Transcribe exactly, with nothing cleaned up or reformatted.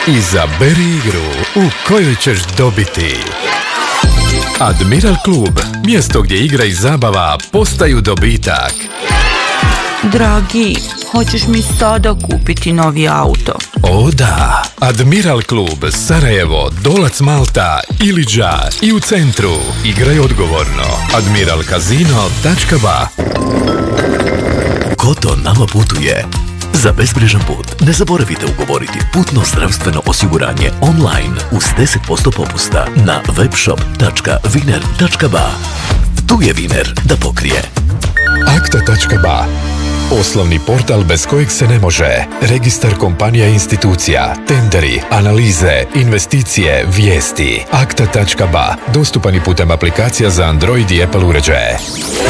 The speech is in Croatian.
Izaberi igru u kojoj ćeš dobiti. Admiral klub, mjesto gdje igra i zabava postaju dobitak. Dragi, hoćeš mi sada kupiti novi auto? O da, Admiral klub, Sarajevo, Dolac Malta, Iliđa i u centru. Igraj odgovorno. admiral casino tačka ba. Ko to nama putuje? Za bezbrižan put ne zaboravite ugovoriti putno zdravstveno osiguranje online uz deset posto popusta na webshop tačka viner tačka ba. Tu je Viner da pokrije. akta tačka ba. Poslovni portal bez kojeg se ne može. Registar kompanija i institucija, tenderi, analize, investicije, vijesti. akta tačka ba. Dostupan i putem aplikacija za Android i Apple uređaje.